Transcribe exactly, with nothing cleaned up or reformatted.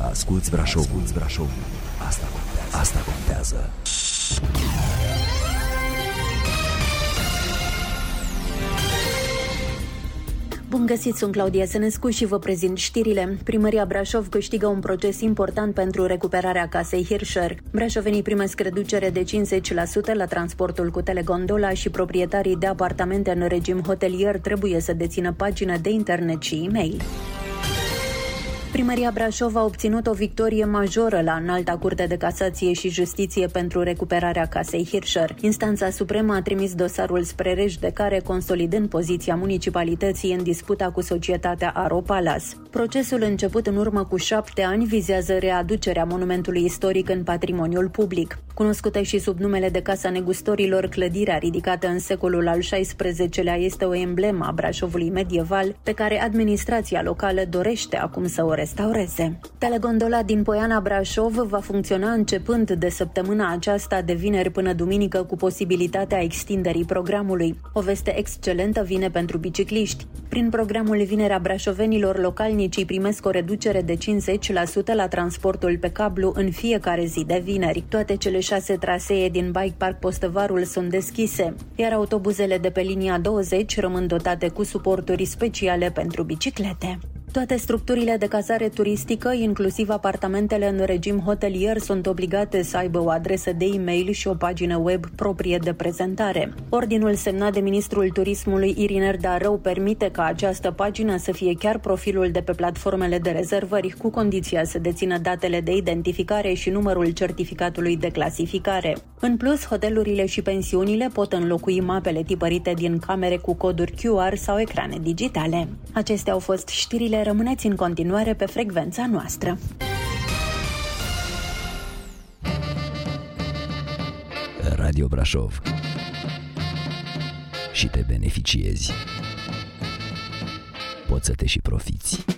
Asculți Brașov, asculți Brașov. Asta contează. Asta contează. Bun găsit, sunt Claudia Sănescu și vă prezint știrile. Primăria Brașov câștigă un proces important pentru recuperarea casei Hirscher. Brașovenii primesc reducere de cincizeci la sută la transportul cu telegondola și proprietarii de apartamente în regim hotelier trebuie să dețină pagină de internet și e-mail. Primăria Brașov a obținut o victorie majoră la Înalta Curte de Casație și Justiție pentru recuperarea casei Hirscher. Instanța Supremă a trimis dosarul spre rejudecare, consolidând poziția municipalității în disputa cu societatea Aro Palace. Procesul început în urmă cu șapte ani vizează readucerea monumentului istoric în patrimoniul public. Cunoscută și sub numele de Casa Negustorilor, clădirea ridicată în secolul al șaisprezecelea este o emblemă a Brașovului medieval, pe care administrația locală dorește acum să o restaureze. Telegondola din Poiana Brașov va funcționa începând de săptămâna aceasta de vineri până duminică, cu posibilitatea extinderii programului. O veste excelentă vine pentru bicicliști. Prin programul Vinerea Brașovenilor, localnicii primesc o reducere de cincizeci la sută la transportul pe cablu în fiecare zi de vineri. Toate cele șase trasee din Bike Park Postăvarul sunt deschise, iar autobuzele de pe linia douăzeci rămân dotate cu suporturi speciale pentru biciclete. Toate structurile de cazare turistică, inclusiv apartamentele în regim hotelier, sunt obligate să aibă o adresă de e-mail și o pagină web proprie de prezentare. Ordinul semnat de ministrul turismului Iriner Darău permite ca această pagină să fie chiar profilul de pe platformele de rezervări, cu condiția să dețină datele de identificare și numărul certificatului de clasificare. În plus, hotelurile și pensiunile pot înlocui mapele tipărite din camere cu coduri Q R sau ecrane digitale. Acestea au fost știrile. Rămâneți în continuare pe frecvența noastră. Radio Brașov. Și te beneficiezi. Poți să te și profiți.